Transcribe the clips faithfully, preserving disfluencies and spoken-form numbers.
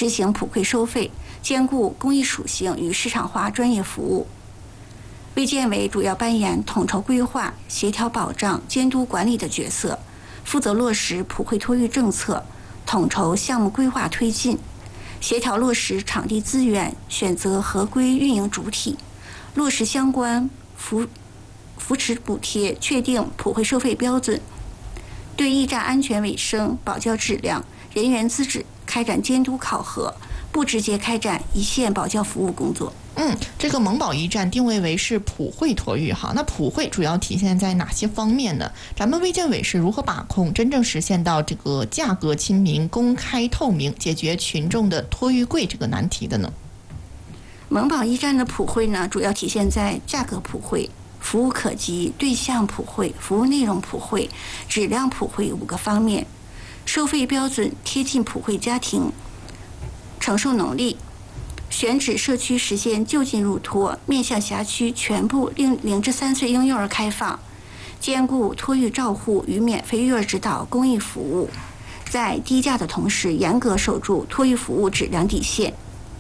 实行普惠收费，兼顾公益属性与市场化专业服务。卫健委主要扮演统筹规划、协调保障、监督管理的角色，负责落实普惠托育政策，统筹项目规划推进，协调落实场地资源，选择合规运营主体，落实相关扶扶持补贴，确定普惠收费标准，对驿站安全卫生、保教质量、人员资质开展监督考核，不直接开展一线保教服务工作。 嗯，这个萌宝驿站定位为是普惠托育哈，那普惠主要体现在哪些方面呢？咱们卫健委是如何把控，真正实现到这个价格亲民、公开透明，解决群众的托育贵这个难题的呢？ 萌宝驿站的普惠呢，主要体现在价格普惠、服务可及、对象普惠、服务内容普惠、质量普惠五个方面。收费标准贴近普惠家庭承受能力，选址社区实现就近入托，面向辖区全部零零至三岁婴幼儿开放，兼顾托育照护与免费育儿指导公益服务，在低价的同时，严格守住托育服务质量底线。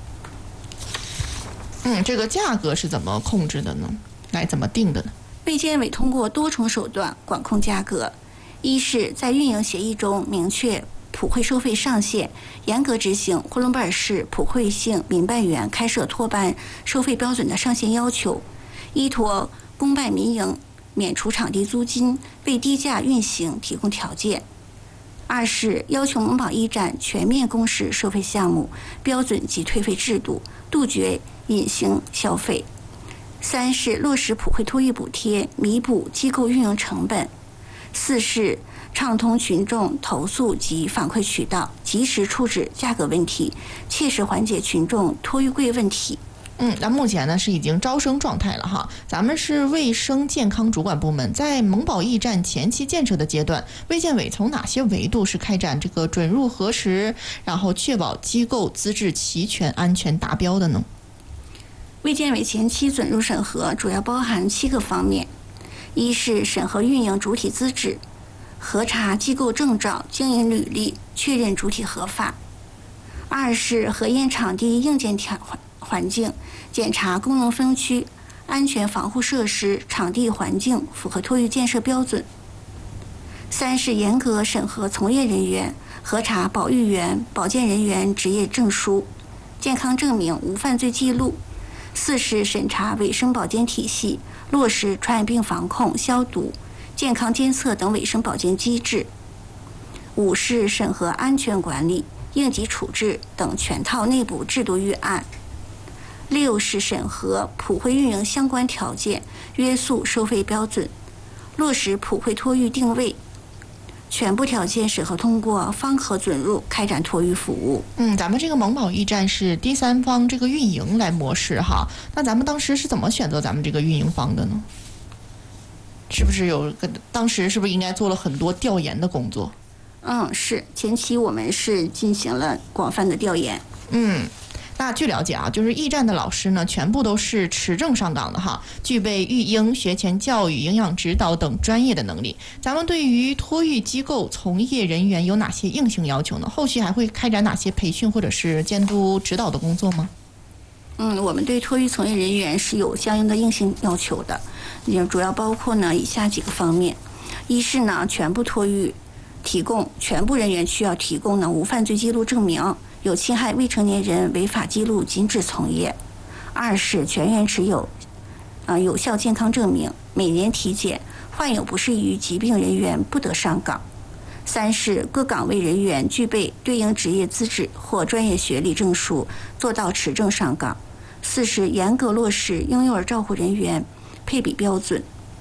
嗯，这个价格是怎么控制的呢？来怎么定的呢？ 卫健委通过多重手段管控价格，一是在运营协议中明确普惠收费上限，严格执行呼伦贝尔市普惠性民办园开设托班收费标准的上限要求，依托公办民营免除场地租金，为低价运行提供条件。二是要求萌宝驿站全面公示收费项目标准及退费制度，杜绝隐形消费。三是落实普惠托育补贴，弥补机构运营成本。四是畅通群众投诉及反馈渠道，及时处置价格问题，切实缓解群众托育贵问题。 嗯，那目前呢是已经招生状态了哈。咱们是卫生健康主管部门，在萌宝驿站前期建设的阶段，卫健委从哪些维度是开展这个准入核实，然后确保机构资质齐全、安全达标的呢？ 卫健委前期准入审核主要包含七个方面：一是审核运营主体资质，核查机构证照、经营履历，确认主体合法；二是核验场地硬件条环境，检查功能分区、安全防护设施、场地环境符合托育建设标准；三是严格审核从业人员，核查保育员、保健人员职业证书、健康证明无犯罪记录；四是审查卫生保健体系，落实传染病防控、消毒、健康监测等卫生保健机制；五是审核安全管理、应急处置等全套内部制度预案；六是审核普惠运营相关条件，约束收费标准，落实普惠托育定位。全部条件审核通过，方可准入开展托育服务。 嗯，咱们这个萌宝驿站是第三方这个运营来模式哈，那咱们当时是怎么选择咱们这个运营方的呢？是不是有个当时是不是应该做了很多调研的工作？ 嗯，是前期我们是进行了广泛的调研。 嗯。那据了解啊，就是驿站的老师呢，全部都是持证上岗的哈，具备育婴、学前教育、营养指导等专业的能力。咱们对于托育机构从业人员有哪些硬性要求呢？后续还会开展哪些培训或者是监督指导的工作吗？ 嗯，我们对托育从业人员是有相应的硬性要求的，也主要包括呢以下几个方面：一是呢，全部托育提供全部人员需要提供呢无犯罪记录证明，有侵害未成年人违法记录禁止从业；二是全员持有呃有效健康证明，每年体检，患有不适于疾病人员不得上岗；三是各岗位人员具备对应职业资质或专业学历证书，做到持证上岗；四是严格落实婴幼儿照护人员配比标准；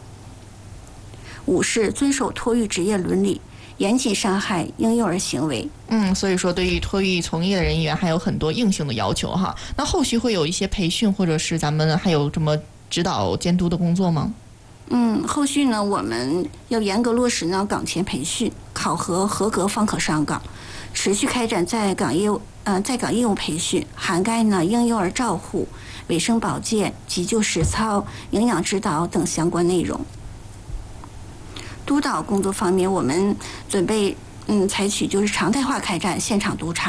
五是遵守托育职业伦理，严禁伤害婴幼儿行为。 嗯，所以说对于托育从业的人员还有很多硬性的要求哈。那后续会有一些培训，或者是咱们还有什么指导监督的工作吗？ 嗯，后续呢，我们要严格落实呢岗前培训，考核合格方可上岗，持续开展在岗业务呃在岗业务培训，涵盖呢婴幼儿照护、卫生保健、急救实操、营养指导等相关内容。督导工作方面，我们准备嗯采取就是常态化开展现场督查，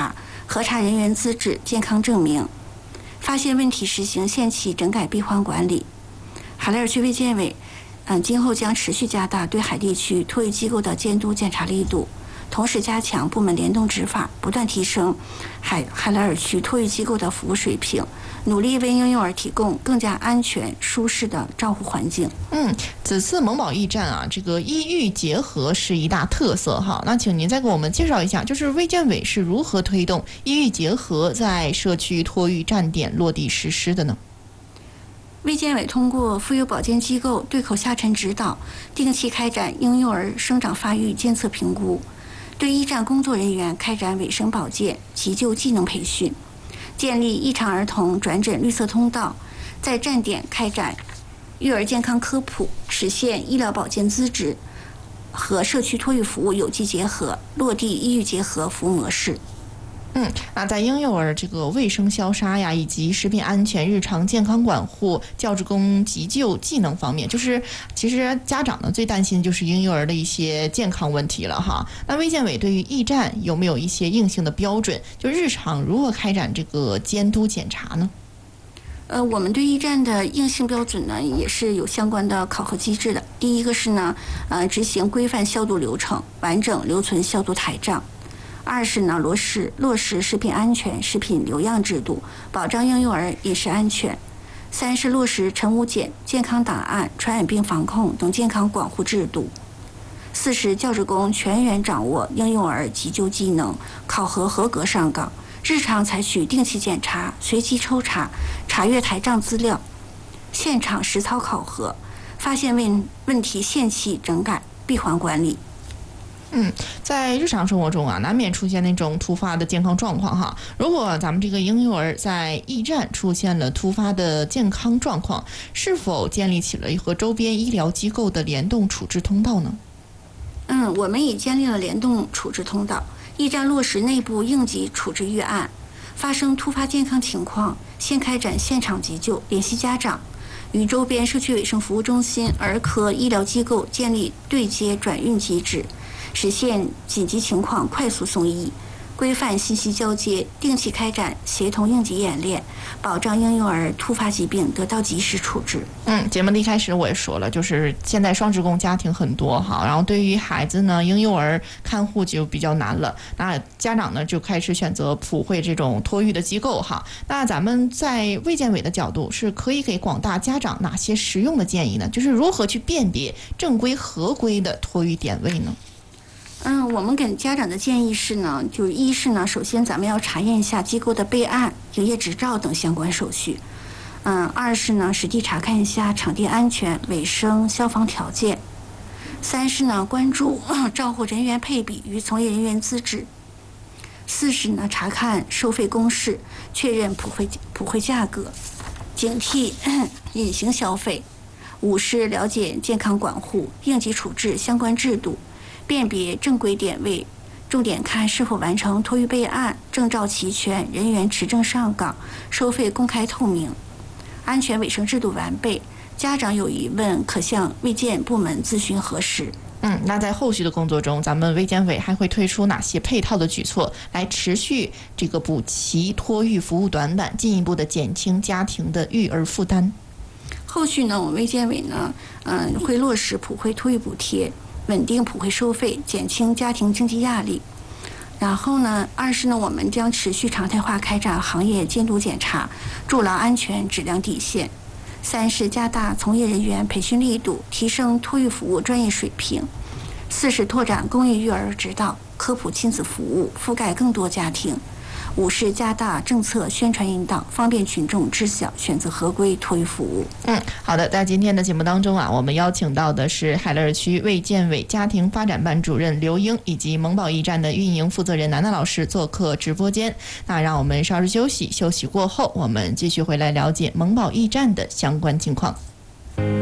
核查人员资质、健康证明，发现问题实行限期整改闭环管理。海莱尔区卫健委，嗯，今后将持续加大对海地区托育机构的监督检查力度，同时加强部门联动执法，不断提升海海莱尔区托育机构的服务水平，努力为婴幼儿提供更加安全、舒适的照护环境。 嗯，此次萌宝驿站啊，这个医育结合是一大特色哈。那请您再给我们介绍一下，就是卫健委是如何推动医育结合在社区托育站点落地实施的呢？ 卫健委通过妇幼保健机构对口下沉指导，定期开展婴幼儿生长发育监测评估，对驿站工作人员开展卫生保健、急救技能培训，建立异常儿童转诊绿色通道，在站点开展育儿健康科普，实现医疗保健资质和社区托育服务有机结合，落地医育结合服务模式。 嗯，那在婴幼儿这个卫生消杀呀，以及食品安全、日常健康管护、教职工急救技能方面，就是其实家长呢最担心就是婴幼儿的一些健康问题了哈。那卫健委对于驿站有没有一些硬性的标准？就日常如何开展这个监督检查呢？ 呃，我们对驿站的硬性标准呢，也是有相关的考核机制的。第一个是呢，呃，执行规范消毒流程，完整留存消毒台账。二是呢，落实落实食品安全、食品留样制度，保障婴幼儿饮食安全。三是落实晨午检、健康档案、传染病防控等健康管护制度。四是教职工全员掌握婴幼儿急救技能，考核合格上岗。日常采取定期检查、随机抽查，查阅台账资料，现场实操考核，发现问问题限期整改，闭环管理。 嗯，在日常生活中啊，难免出现那种突发的健康状况哈。如果咱们这个婴幼儿在驿站出现了突发的健康状况，是否建立起了和周边医疗机构的联动处置通道呢？ 嗯，我们已建立了联动处置通道，驿站落实内部应急处置预案，发生突发健康情况，先开展现场急救，联系家长，与周边社区卫生服务中心、儿科医疗机构建立对接转运机制。实现紧急情况快速送医，规范信息交接，定期开展协同应急演练，保障婴幼儿突发疾病得到及时处置。 嗯，节目的一开始我也说了，就是现在双职工家庭很多哈，然后对于孩子呢，婴幼儿看护就比较难了，那家长呢就开始选择普惠这种托育的机构哈。那咱们在卫健委的角度，是可以给广大家长哪些实用的建议呢？就是如何去辨别正规合规的托育点位呢？ 嗯，我们给家长的建议是呢，就是一是呢，首先咱们要查验一下机构的备案、营业执照等相关手续。嗯，二是呢，实地查看一下场地安全、卫生、消防条件。三是呢，关注、呃、照护人员配比与从业人员资质。四是呢，查看收费公示，确认普惠普惠价格，警惕隐形消费。五是了解健康管护、应急处置相关制度。辨别正规点位，重点看是否完成托育备案、证照齐全、人员持证上岗、收费公开透明、安全卫生制度完备。家长有疑问可向卫健部门咨询核实。 嗯，那在后续的工作中，咱们卫健委还会推出哪些配套的举措，来持续这个补齐托育服务短板，进一步的减轻家庭的育儿负担？ 后续呢，我们卫健委呢，嗯、呃，会落实普惠托育补贴。稳定普惠收费，减轻家庭经济压力。然后呢，二是呢，我们将持续常态化开展行业监督检查，筑牢安全质量底线。三是加大从业人员培训力度，提升托育服务专业水平。四是拓展公益育儿指导、科普亲子服务，覆盖更多家庭。五是加大政策宣传引导，方便群众知晓选择合规托育服务。 嗯，好的，在今天的节目当中啊，我们邀请到的是海莱尔区卫健委家庭发展办主任刘英以及萌宝驿站的运营负责人楠楠老师做客直播间。那让我们稍事休息，休息过后我们继续回来了解萌宝驿站的相关情况。